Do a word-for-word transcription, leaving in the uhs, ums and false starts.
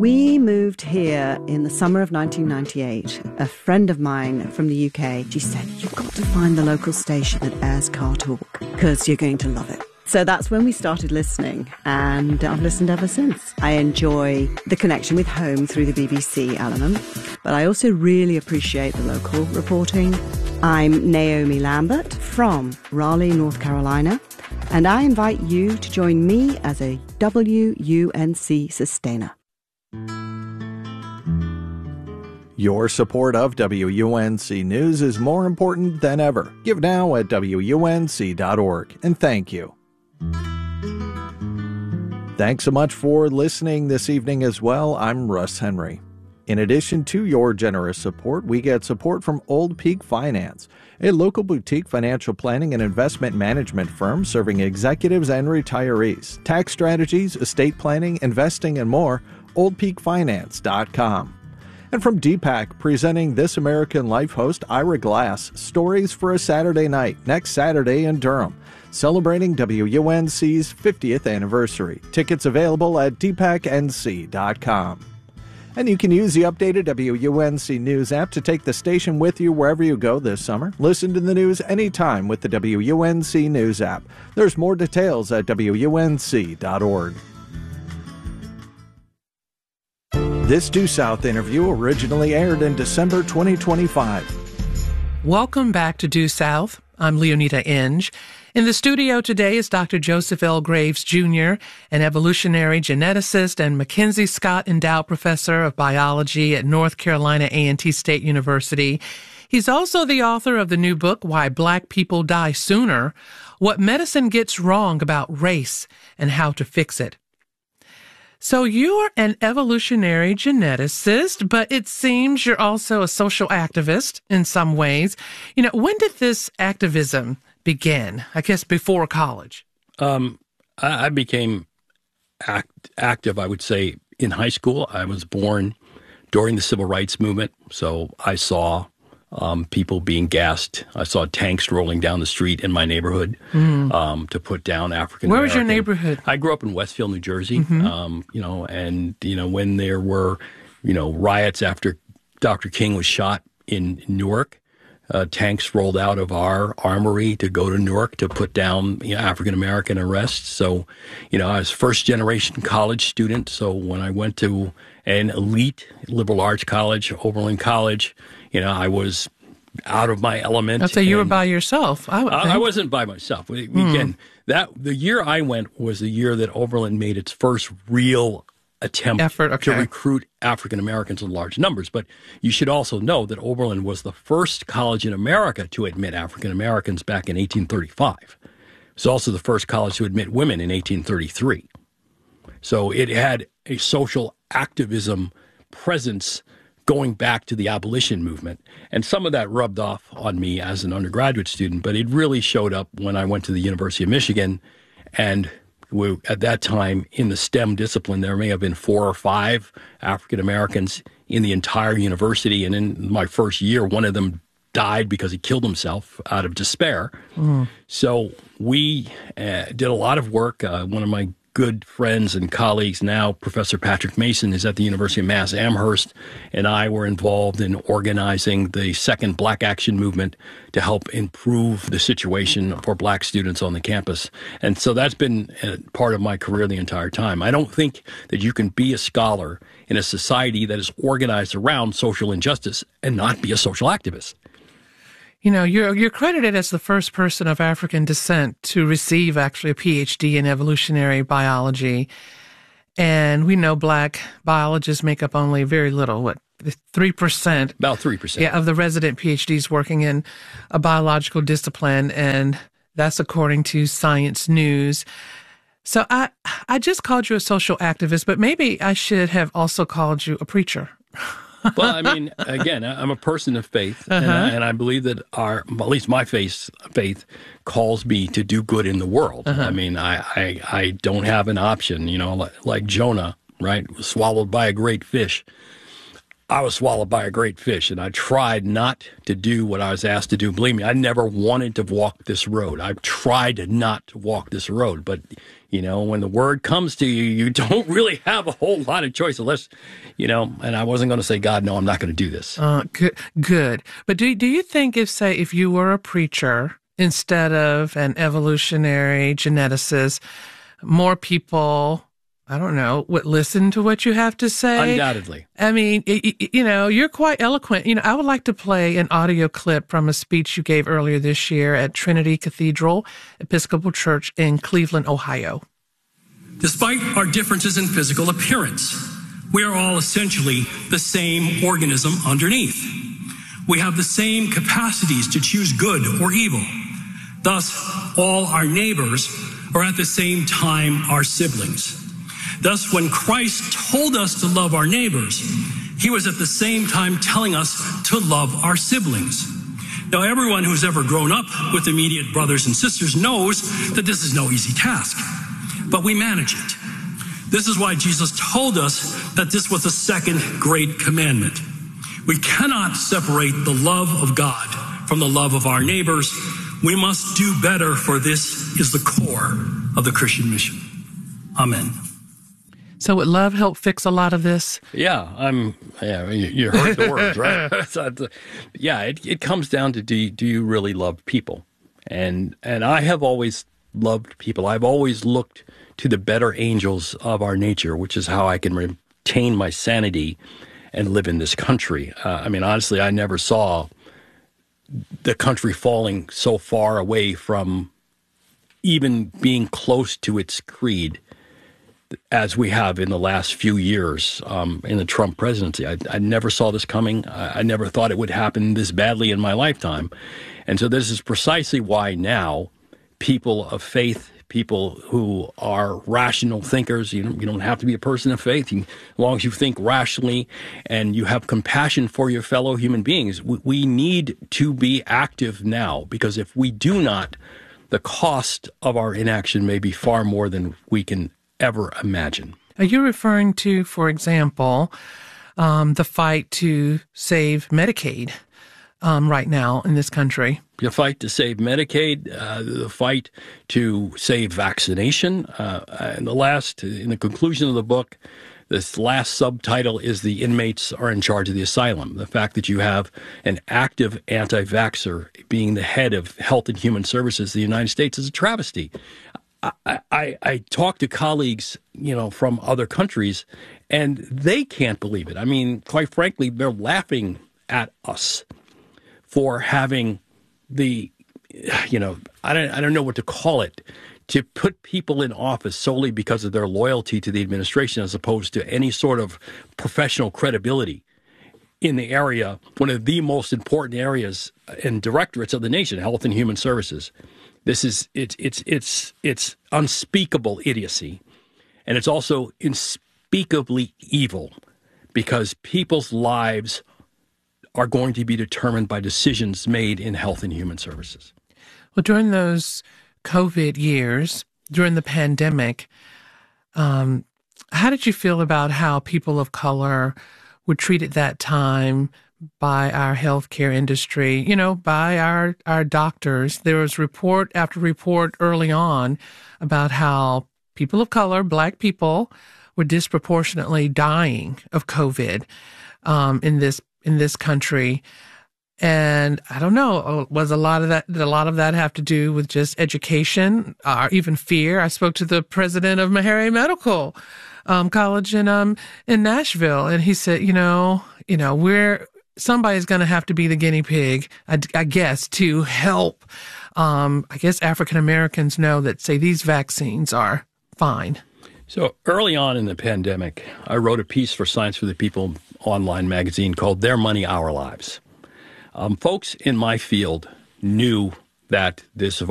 We moved here in the summer of nineteen ninety-eight. A friend of mine from the U K, she said, you've got to find the local station that airs Car Talk because you're going to love it. So that's when we started listening, and I've listened ever since. I enjoy the connection with home through the B B C element, but I also really appreciate the local reporting. I'm Naomi Lambert from Raleigh, North Carolina, and I invite you to join me as a W U N C sustainer. Your support of W U N C News is more important than ever. Give now at W U N C dot org, and thank you. Thanks so much for listening this evening as well. I'm Russ Henry. In addition to your generous support, we get support from Old Peak Finance, a local boutique financial planning and investment management firm serving executives and retirees. Tax strategies, estate planning, investing, and more. old peak finance dot com. And from D PAC, presenting This American Life host Ira Glass, Stories for a Saturday Night, next Saturday in Durham, celebrating W U N C's fiftieth anniversary. Tickets available at d pac n c dot com. And you can use the updated W U N C News app to take the station with you wherever you go this summer. Listen to the news anytime with the W U N C News app. There's more details at W U N C dot org. This Due South interview originally aired in December twenty twenty-five. Welcome back to Due South. I'm Leonita Inge. In the studio today is Doctor Joseph L. Graves, Junior, an evolutionary geneticist and Mackenzie Scott Endowed Professor of Biology at North Carolina A and T State University. He's also the author of the new book, Why Black People Die Sooner, What Medicine Gets Wrong About Race and How to Fix It. So you're an evolutionary geneticist, but it seems you're also a social activist in some ways. You know, when did this activism begin? I guess before college. Um, I, I became act, active, I would say, in high school. I was born during the Civil Rights Movement, so I saw um, people being gassed. I saw tanks rolling down the street in my neighborhood mm. um, to put down African American. Where was your neighborhood? I grew up in Westfield, New Jersey. Mm-hmm. Um, you know, and you know when there were, you know, riots after Doctor King was shot in Newark, uh, tanks rolled out of our armory to go to Newark to put down you know, African American arrests. So, you know, I was first generation college student. So when I went to an elite liberal arts college, Oberlin College, you know, I was out of my element. I'll say you were by yourself. I, would I, I wasn't by myself. Mm. Again, that the year I went was the year that Oberlin made its first real attempt Effort, okay. to recruit African Americans in large numbers. But you should also know that Oberlin was the first college in America to admit African Americans back in eighteen thirty-five. It's also the first college to admit women in eighteen thirty-three. So it had a social activism presence going back to the abolition movement. And some of that rubbed off on me as an undergraduate student, but it really showed up when I went to the University of Michigan. And we, at that time, in the STEM discipline, there may have been four or five African Americans in the entire university. And in my first year, one of them died because he killed himself out of despair. Mm. So we uh, did a lot of work. Uh, one of my good friends and colleagues now, Professor Patrick Mason, is at the University of Mass Amherst, and I were involved in organizing the second Black Action Movement to help improve the situation for Black students on the campus. And so that's been a part of my career the entire time. I don't think that you can be a scholar in a society that is organized around social injustice and not be a social activist. You know, you're you're credited as the first person of African descent to receive actually a P H D in evolutionary biology. And we know Black biologists make up only very little, what, three percent? About three percent. Yeah, of the resident P H Ds working in a biological discipline. And that's according to Science News. So I, I just called you a social activist, but maybe I should have also called you a preacher. Well, I mean, again, I'm a person of faith, uh-huh. and, I, and I believe that our, at least my faith, faith calls me to do good in the world. Uh-huh. I mean, I, I, I don't have an option, you know, like, like Jonah, right, was swallowed by a great fish. I was swallowed by a great fish, and I tried not to do what I was asked to do. Believe me, I never wanted to walk this road. I tried not to walk this road, but, you know, when the word comes to you, you don't really have a whole lot of choice unless, you know, and I wasn't going to say, God, no, I'm not going to do this. Uh, good, good. But do, do you think if, say, if you were a preacher instead of an evolutionary geneticist, more people, I don't know, would listen to what you have to say? Undoubtedly. I mean, it, it, you know, you're quite eloquent. You know, I would like to play an audio clip from a speech you gave earlier this year at Trinity Cathedral Episcopal Church in Cleveland, Ohio. Despite our differences in physical appearance, we are all essentially the same organism underneath. We have the same capacities to choose good or evil. Thus, all our neighbors are at the same time our siblings. Thus, when Christ told us to love our neighbors, he was at the same time telling us to love our siblings. Now, everyone who's ever grown up with immediate brothers and sisters knows that this is no easy task, but we manage it. This is why Jesus told us that this was the second great commandment. We cannot separate the love of God from the love of our neighbors. We must do better, for this is the core of the Christian mission. Amen. So would love help fix a lot of this? Yeah, I'm. Yeah, you, you heard the words, right? So, yeah, it, it comes down to do you, do you really love people? And and I have always loved people. I've always looked to the better angels of our nature, which is how I can retain my sanity and live in this country. Uh, I mean, honestly, I never saw the country falling so far away from even being close to its creed as we have in the last few years um, in the Trump presidency. I, I never saw this coming. I, I never thought it would happen this badly in my lifetime. And so this is precisely why now people of faith, people who are rational thinkers, you know, you don't have to be a person of faith. You, as long as you think rationally and you have compassion for your fellow human beings, we, we need to be active now, because if we do not, the cost of our inaction may be far more than we can ever imagine. Are you referring to, for example, um, the fight to save Medicaid um, right now in this country? The fight to save Medicaid, uh, the fight to save vaccination. Uh, and the last, in the conclusion of the book, this last subtitle is "The Inmates Are in Charge of the Asylum." The fact that you have an active anti-vaxxer being the head of Health and Human Services of the United States is a travesty. I, I, I talk to colleagues, you know, from other countries, and they can't believe it. I mean, quite frankly, they're laughing at us for having the, you know, I don't, I don't know what to call it, to put people in office solely because of their loyalty to the administration as opposed to any sort of professional credibility in the area, one of the most important areas and directorates of the nation, Health and Human Services. This is it's it's it's it's unspeakable idiocy, and it's also unspeakably evil, because people's lives are going to be determined by decisions made in Health and Human Services. Well, during those COVID years, during the pandemic, um, how did you feel about how people of color were treated that time by our healthcare industry, you know, by our, our doctors? There was report after report early on about how people of color, Black people, were disproportionately dying of COVID um, in this in this country. And I don't know, was a lot of that, did a lot of that have to do with just education or even fear? I spoke to the president of Meharry Medical um, College in um in Nashville, and he said, you know, you know, we're somebody's going to have to be the guinea pig, I, I guess, to help. Um, I guess African Americans know that, say, these vaccines are fine. So early on in the pandemic, I wrote a piece for Science for the People online magazine called "Their Money, Our Lives." Um, folks in my field knew that this